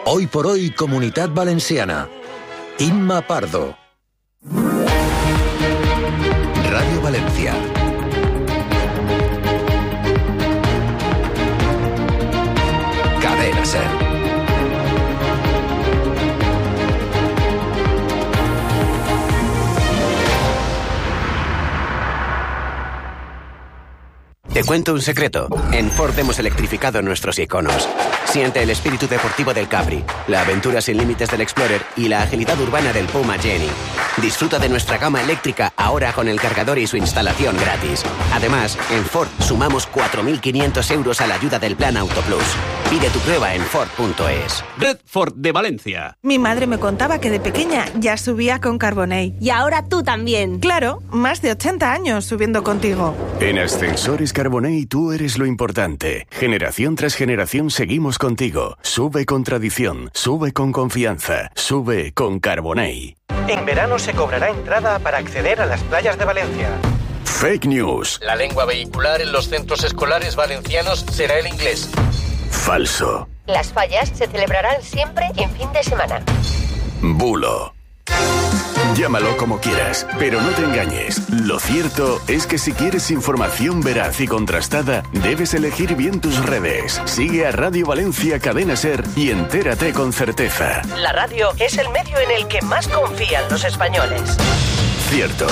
Hoy por hoy, Comunitat Valenciana. Imma Pardo. Radio Valencia. Cadena SER. Te cuento un secreto. En Ford hemos electrificado nuestros iconos. Siente el espíritu deportivo del Capri, la aventura sin límites del Explorer y la agilidad urbana del Puma Jenny. Disfruta de nuestra gama eléctrica ahora con el cargador y su instalación gratis. Además, en Ford sumamos 4.500 euros a la ayuda del Plan Auto Plus. Pide tu prueba en Ford.es. Red Ford de Valencia. Mi madre me contaba que de pequeña ya subía con Carbonell. Y ahora tú también. Claro, más de 80 años subiendo contigo. En Ascensores Carbonell tú eres lo importante. Generación tras generación seguimos contigo. Sube con tradición, sube con confianza, sube con Carbonell. En verano se cobrará entrada para acceder a las playas de Valencia. Fake news. La lengua vehicular en los centros escolares valencianos será el inglés. Falso. Las fallas se celebrarán siempre en fin de semana. Bulo. Llámalo como quieras, pero no te engañes. Lo cierto es que si quieres información veraz y contrastada, debes elegir bien tus redes. Sigue a Radio Valencia Cadena SER y entérate con certeza. La radio es el medio en el que más confían los españoles. Cierto.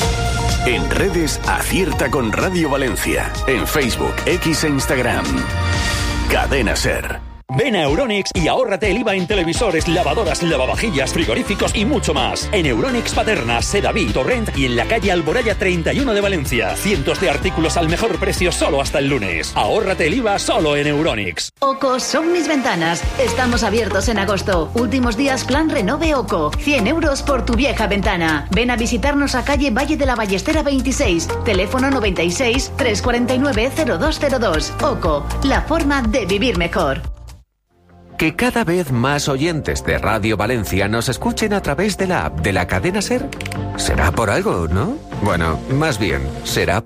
En redes, acierta con Radio Valencia. En Facebook, X e Instagram. Cadena SER. Ven a Euronics y ahórrate el IVA en televisores, lavadoras, lavavajillas, frigoríficos y mucho más. En Euronics Paterna, Sedaví, Torrent y en la calle Alboraya 31 de Valencia. Cientos de artículos al mejor precio solo hasta el lunes. Ahórrate el IVA solo en Euronics. OCO son mis ventanas. Estamos abiertos en agosto. Últimos días plan Renove OCO. 100 euros por tu vieja ventana. Ven a visitarnos a calle Valle de la Ballestera 26. Teléfono 96 349 0202. OCO, la forma de vivir mejor. Que cada vez más oyentes de Radio Valencia nos escuchen a través de la app de la cadena SER. Será por algo, ¿no? Bueno, más bien, será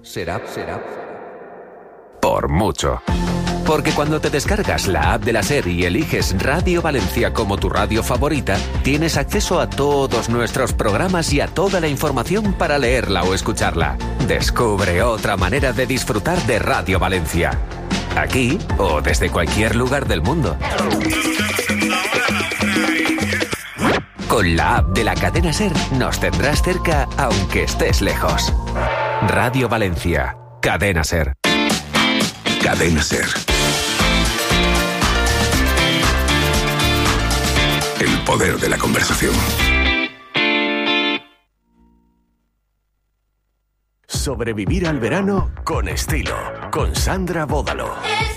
por mucho. Porque cuando te descargas la app de la SER y eliges Radio Valencia como tu radio favorita, tienes acceso a todos nuestros programas y a toda la información para leerla o escucharla. Descubre otra manera de disfrutar de Radio Valencia. Aquí o desde cualquier lugar del mundo. Con la app de la cadena SER nos tendrás cerca aunque estés lejos. Radio Valencia, Cadena SER. Cadena SER. El poder de la conversación. Sobrevivir al verano con estilo, con Sandra Bódalo.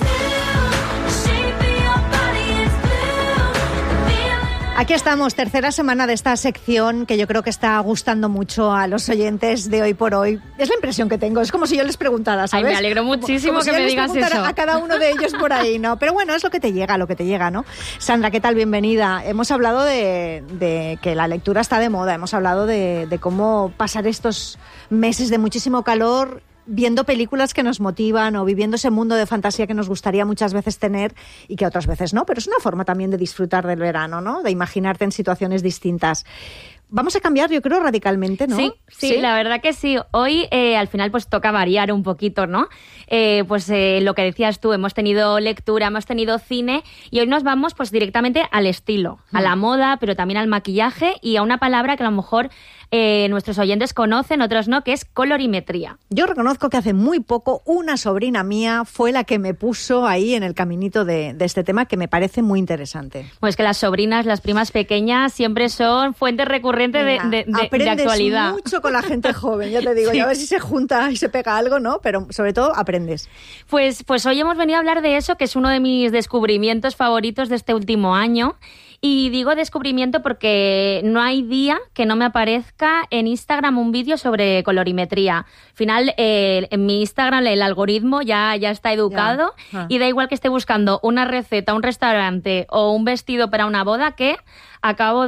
Aquí estamos, tercera semana de esta sección que yo creo que está gustando mucho a los oyentes de Hoy por Hoy. Es la impresión que tengo, es como si yo les preguntara, ¿sabes? Ay, me alegro muchísimo como que si me digas eso. A cada uno de ellos por ahí, ¿no? Pero bueno, es lo que te llega, ¿no? Sandra, ¿qué tal? Bienvenida. Hemos hablado de que la lectura está de moda, hemos hablado de cómo pasar estos meses de muchísimo calor viendo películas que nos motivan o viviendo ese mundo de fantasía que nos gustaría muchas veces tener y que otras veces no, pero es una forma también de disfrutar del verano, ¿no? De imaginarte en situaciones distintas. Vamos a cambiar, yo creo, radicalmente, ¿no? Sí, la verdad que sí. Hoy, al final, pues toca variar un poquito, ¿no? Lo que decías tú, hemos tenido lectura, hemos tenido cine y hoy nos vamos pues directamente al estilo, a la moda, pero también al maquillaje y a una palabra que a lo mejor nuestros oyentes conocen, otros no, que es colorimetría. Yo reconozco que hace muy poco una sobrina mía fue la que me puso ahí en el caminito de este tema, que me parece muy interesante. Pues que las sobrinas, las primas pequeñas siempre son fuentes recurrentes de actualidad. Aprendes mucho con la gente joven, ya te digo, sí. Y a ver si se junta y se pega algo, ¿no? Pero sobre todo aprendes. Pues hoy hemos venido a hablar de eso, que es uno de mis descubrimientos favoritos de este último año. Y digo descubrimiento porque no hay día que no me aparezca en Instagram un vídeo sobre colorimetría. Al final, en mi Instagram el algoritmo ya está educado y da igual que esté buscando una receta, un restaurante o un vestido para una boda, que acabo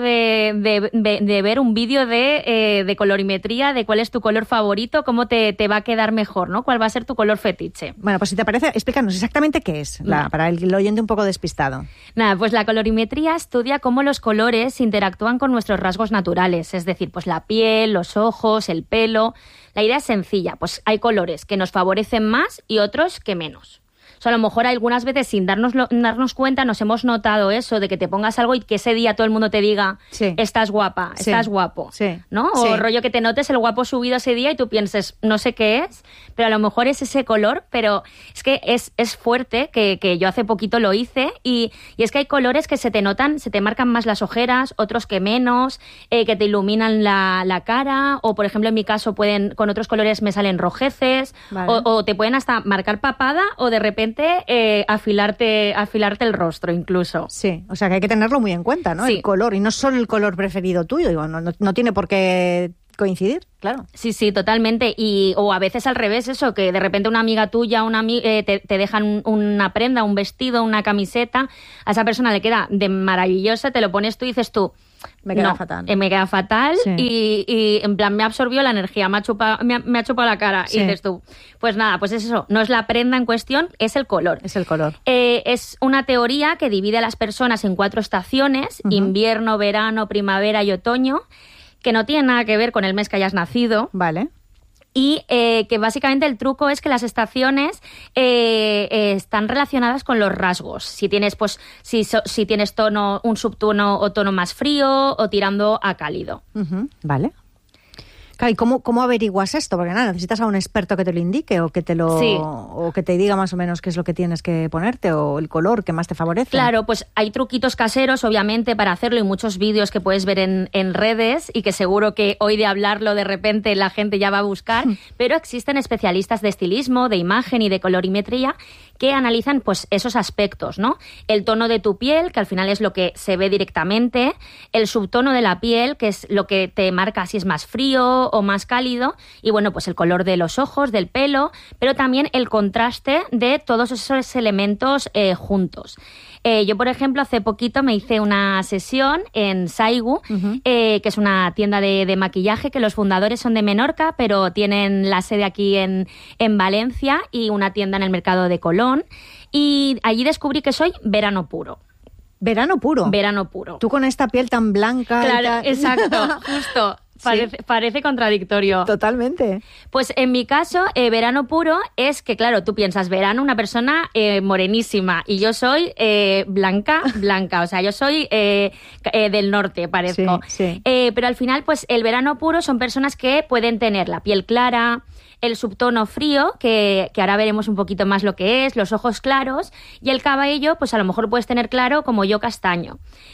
de ver un vídeo de colorimetría, de cuál es tu color favorito, cómo te va a quedar mejor, ¿no? ¿Cuál va a ser tu color fetiche? Bueno, pues si te parece, explícanos exactamente qué es, para el oyente un poco despistado. Nada, pues la colorimetría estudia cómo los colores interactúan con nuestros rasgos naturales, es decir, pues la piel, los ojos, el pelo. La idea es sencilla, pues hay colores que nos favorecen más y otros que menos. O sea, a lo mejor algunas veces sin darnos cuenta nos hemos notado eso de que te pongas algo y que ese día todo el mundo te diga estás guapa, estás guapo, ¿no? O rollo que te notes el guapo subido ese día y tú pienses, no sé qué es, pero a lo mejor es ese color, pero es que es fuerte, que yo hace poquito lo hice y es que hay colores que se te notan, se te marcan más las ojeras, otros que menos, que te iluminan la cara, o por ejemplo en mi caso con otros colores me salen rojeces, o te pueden hasta marcar papada o de repente afilarte el rostro incluso. Sí, o sea que hay que tenerlo muy en cuenta, ¿no? Sí. El color, y no solo el color preferido tuyo, digo, no tiene por qué coincidir, claro. Sí, totalmente. O a veces al revés, eso, que de repente una amiga tuya, te dejan una prenda, un vestido, una camiseta, a esa persona le queda de maravillosa, te lo pones tú y dices tú, me queda fatal. Me queda fatal y en plan me absorbió la energía, me ha chupado la cara. Y dices tú, pues nada, pues es eso, no es la prenda en cuestión, es el color. Es el color. Es una teoría que divide a las personas en 4 estaciones, invierno, verano, primavera y otoño, que no tiene nada que ver con el mes que hayas nacido. Vale. Y que básicamente el truco es que las estaciones están relacionadas con los rasgos. Si tienes si tienes un subtono o tono más frío o tirando a cálido. Vale. ¿Y cómo averiguas esto? Porque nada, necesitas a un experto que te lo indique o que o que te diga más o menos qué es lo que tienes que ponerte o el color que más te favorece. Claro, pues hay truquitos caseros, obviamente, para hacerlo y muchos vídeos que puedes ver en redes y que seguro que hoy de hablarlo de repente la gente ya va a buscar, pero existen especialistas de estilismo, de imagen y de colorimetría que analizan pues esos aspectos, ¿no? El tono de tu piel, que al final es lo que se ve directamente, el subtono de la piel, que es lo que te marca si es más frío o más cálido, y bueno, pues el color de los ojos, del pelo, pero también el contraste de todos esos elementos juntos. Yo, por ejemplo, hace poquito me hice una sesión en Saigu, que es una tienda de maquillaje, que los fundadores son de Menorca, pero tienen la sede aquí en Valencia y una tienda en el mercado de Colón. Y allí descubrí que soy verano puro. ¿Verano puro? Verano puro. Tú con esta piel tan blanca. Claro, exacto, justo. Parece contradictorio. Totalmente. Pues en mi caso, verano puro es que, claro, tú piensas verano, una persona morenísima, y yo soy blanca, o sea, yo soy del norte, parezco. Sí. Pero al final, pues el verano puro son personas que pueden tener la piel clara, el subtono frío, que ahora veremos un poquito más lo que es, los ojos claros, y el cabello, pues a lo mejor puedes tener claro como yo, castaño.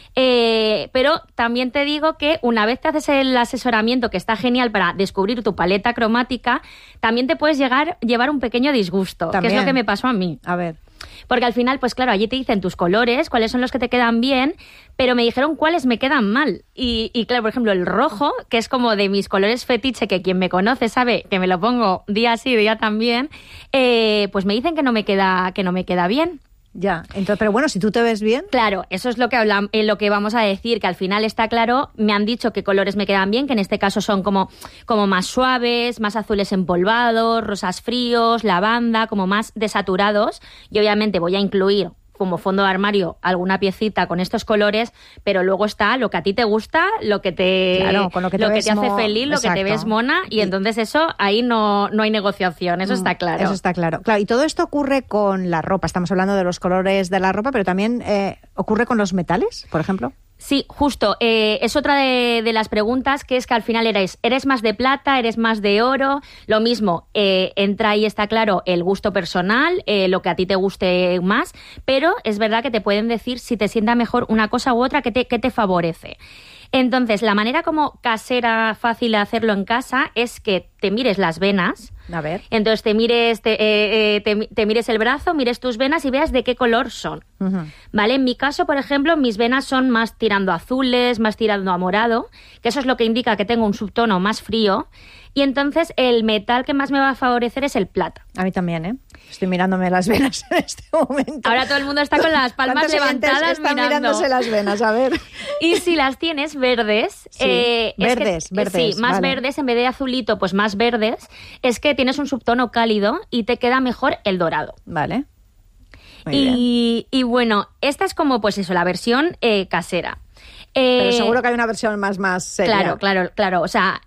Pero también te digo que una vez te haces el asesoramiento, que está genial para descubrir tu paleta cromática, también te puedes llevar un pequeño disgusto, que es lo que me pasó a mí. A ver. Porque al final, pues claro, allí te dicen tus colores, cuáles son los que te quedan bien, pero me dijeron cuáles me quedan mal. Y claro, por ejemplo, el rojo, que es como de mis colores fetiche, que quien me conoce sabe que me lo pongo día sí, día también, pues me dicen que no me queda bien. Ya, entonces, pero bueno, si tú te ves bien. Claro, eso es lo que vamos a decir, que al final está claro, me han dicho qué colores me quedan bien, que en este caso son como más suaves, más azules empolvados, rosas fríos, lavanda, como más desaturados, y obviamente voy a incluir como fondo de armario alguna piecita con estos colores, pero luego está lo que a ti te gusta, lo que te hace feliz, lo que te ves mona, y entonces eso, ahí no hay negociación, eso está claro. Eso está claro. Claro, y todo esto ocurre con la ropa, estamos hablando de los colores de la ropa, pero también ocurre con los metales, por ejemplo. Sí, justo. Es otra de las preguntas, que es que al final ¿eres más de plata, eres más de oro? Lo mismo, entra ahí, está claro, el gusto personal, lo que a ti te guste más, pero es verdad que te pueden decir si te sienta mejor una cosa u otra, que te favorece. Entonces, la manera como casera, fácil de hacerlo en casa, es que te mires las venas. A ver. Entonces te mires el brazo, mires tus venas y veas de qué color son. ¿Vale? En mi caso, por ejemplo, mis venas son más tirando a azules, más tirando a morado, que eso es lo que indica que tengo un subtono más frío. Y entonces el metal que más me va a favorecer es el plata. A mí también, ¿eh? Estoy mirándome las venas en este momento. Ahora todo el mundo está con las palmas levantadas están mirándose las venas, a ver. Y si las tienes verdes... Sí, verdes. Sí, más verdes, en vez de azulito, pues más verdes, es que tienes un subtono cálido y te queda mejor el dorado. Vale. Y bueno, esta es como, pues eso, la versión casera. Pero seguro que hay una versión más seria. Claro. O sea,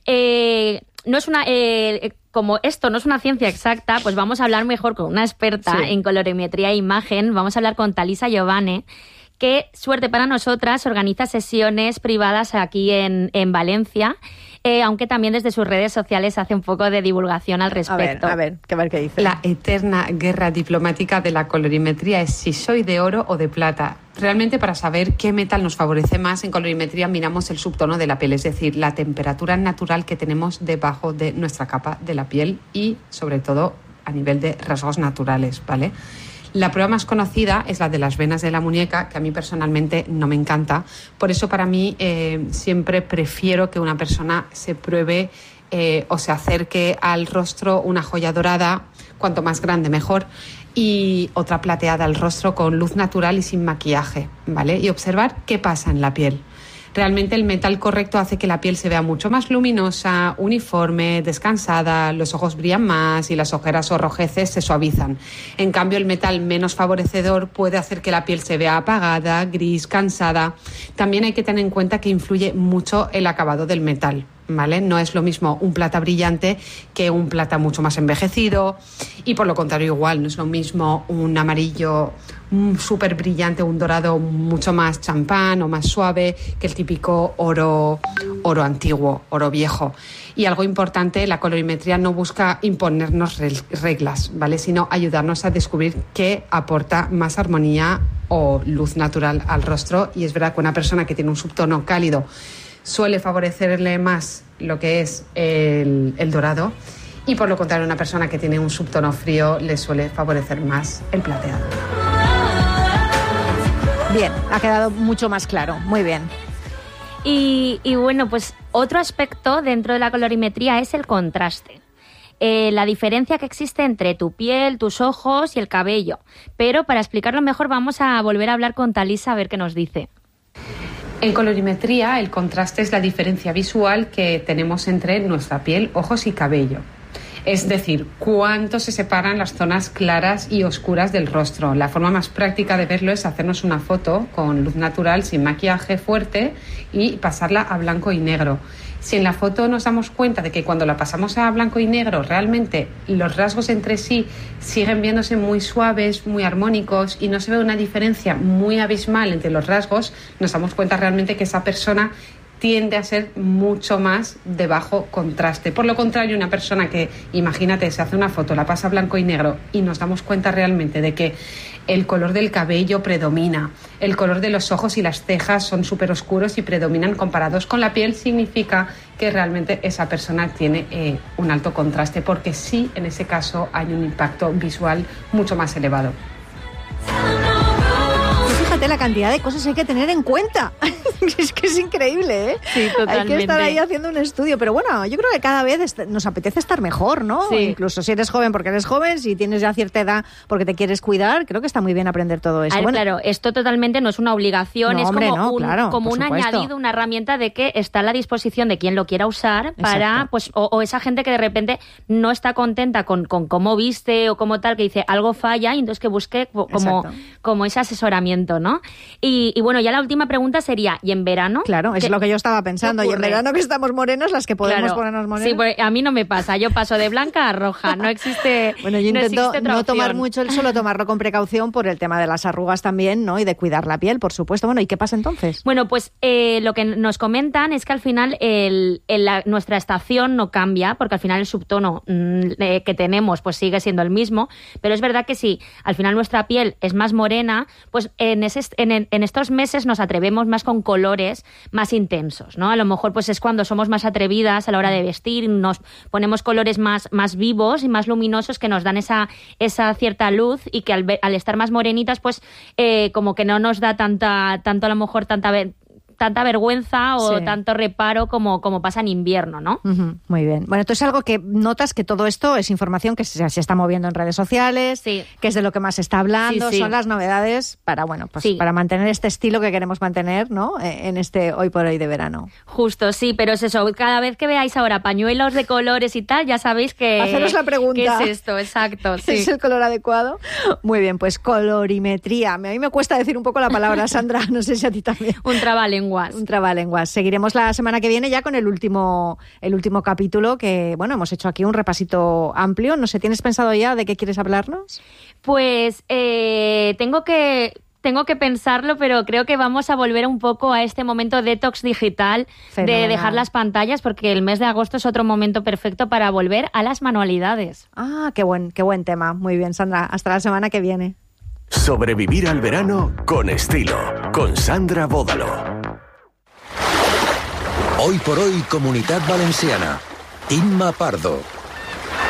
no es una... como esto no es una ciencia exacta, pues vamos a hablar mejor con una experta en colorimetría e imagen. Vamos a hablar con Talisa Giovane, que, suerte para nosotras, organiza sesiones privadas aquí en Valencia, aunque también desde sus redes sociales hace un poco de divulgación al respecto. A ver qué dice. La eterna guerra diplomática de la colorimetría es si soy de oro o de plata. Realmente, para saber qué metal nos favorece más, en colorimetría miramos el subtono de la piel, es decir, la temperatura natural que tenemos debajo de nuestra capa de la piel y, sobre todo, a nivel de rasgos naturales, ¿vale? La prueba más conocida es la de las venas de la muñeca, que a mí personalmente no me encanta. Por eso, para mí, siempre prefiero que una persona se pruebe o se acerque al rostro una joya dorada, cuanto más grande mejor, y otra plateada al rostro con luz natural y sin maquillaje, ¿vale? Y observar qué pasa en la piel. Realmente el metal correcto hace que la piel se vea mucho más luminosa, uniforme, descansada, los ojos brillan más y las ojeras o rojeces se suavizan. En cambio, el metal menos favorecedor puede hacer que la piel se vea apagada, gris, cansada. También hay que tener en cuenta que influye mucho el acabado del metal, ¿vale? No es lo mismo un plata brillante que un plata mucho más envejecido, y por lo contrario igual, no es lo mismo un amarillo súper brillante, un dorado mucho más champán o más suave que el típico oro antiguo, oro viejo. Y algo importante, la colorimetría no busca imponernos reglas, ¿vale? Sino ayudarnos a descubrir qué aporta más armonía o luz natural al rostro. Y es verdad que una persona que tiene un subtono cálido suele favorecerle más lo que es el dorado, y por lo contrario, una persona que tiene un subtono frío le suele favorecer más el plateado. Bien, ha quedado mucho más claro. Muy bien. Y bueno, pues otro aspecto dentro de la colorimetría es el contraste. La diferencia que existe entre tu piel, tus ojos y el cabello. Pero para explicarlo mejor vamos a volver a hablar con Talisa a ver qué nos dice. En colorimetría, el contraste es la diferencia visual que tenemos entre nuestra piel, ojos y cabello. Es decir, cuánto se separan las zonas claras y oscuras del rostro. La forma más práctica de verlo es hacernos una foto con luz natural, sin maquillaje fuerte, y pasarla a blanco y negro. Si en la foto nos damos cuenta de que cuando la pasamos a blanco y negro realmente los rasgos entre sí siguen viéndose muy suaves, muy armónicos, y no se ve una diferencia muy abismal entre los rasgos, nos damos cuenta realmente que esa persona tiende a ser mucho más de bajo contraste. Por lo contrario, una persona que, imagínate, se hace una foto, la pasa a blanco y negro y nos damos cuenta realmente de que el color del cabello predomina, el color de los ojos y las cejas son súper oscuros y predominan comparados con la piel, significa que realmente esa persona tiene un alto contraste, porque sí, en ese caso hay un impacto visual mucho más elevado. Fíjate la cantidad de cosas que hay que tener en cuenta. Es que es increíble, ¿eh? Sí, totalmente. Hay que estar ahí haciendo un estudio. Pero bueno, yo creo que cada vez nos apetece estar mejor, ¿no? Sí. Incluso si eres joven porque eres joven, si tienes ya cierta edad porque te quieres cuidar, creo que está muy bien aprender todo eso. Ver, bueno, claro, esto totalmente no es una obligación, no, es hombre, como un un añadido, una herramienta de que está a la disposición de quien lo quiera usar para, exacto, pues, o esa gente que de repente no está contenta con cómo viste o como tal, que dice algo falla, y entonces que busque como ese asesoramiento, ¿no? Y bueno, ya la última pregunta sería, ¿y en verano? Claro, es lo que yo estaba pensando. Y en verano que estamos morenos, las que podemos claro, ponernos morenos. Sí, pues a mí no me pasa. Yo paso de blanca a roja. No existe. Bueno, yo intento no tomar opción. mucho el sol, tomarlo con precaución por el tema de las arrugas también, ¿no? Y de cuidar la piel, por supuesto. Bueno, ¿y qué pasa entonces? Bueno, pues lo que nos comentan es que al final nuestra estación no cambia, porque al final el subtono que tenemos pues sigue siendo el mismo. Pero es verdad que si al final nuestra piel es más morena, pues en ese veces en estos meses nos atrevemos más con colores más intensos, ¿no? A lo mejor pues es cuando somos más atrevidas a la hora de vestir, nos ponemos colores más vivos y más luminosos que nos dan esa cierta luz y que al estar más morenitas pues como que no nos da tanto a lo mejor tanta vergüenza o tanto reparo como pasa en invierno, ¿no? Muy bien. Bueno, entonces algo que notas que todo esto es información que se está moviendo en redes sociales, que es de lo que más se está hablando, son las novedades para para mantener este estilo que queremos mantener, ¿no? En este hoy por hoy de verano. Justo, sí, pero es eso, cada vez que veáis ahora pañuelos de colores y tal, ya sabéis que... Haceros la pregunta. ¿Qué es esto? Exacto, sí. ¿Es el color adecuado? Muy bien, pues colorimetría. A mí me cuesta decir un poco la palabra, Sandra, no sé si a ti también. Un trabalenguas. Un trabalenguas. Seguiremos la semana que viene ya con el último capítulo que, bueno, hemos hecho aquí un repasito amplio. No sé, ¿tienes pensado ya de qué quieres hablarnos? Pues tengo que pensarlo, pero creo que vamos a volver un poco a este momento detox digital. Fenomenal. De dejar las pantallas, porque el mes de agosto es otro momento perfecto para volver a las manualidades. Ah, qué buen tema. Muy bien, Sandra. Hasta la semana que viene. Sobrevivir al verano con estilo, con Sandra Bódalo. Hoy por hoy, Comunitat Valenciana. Imma Pardo.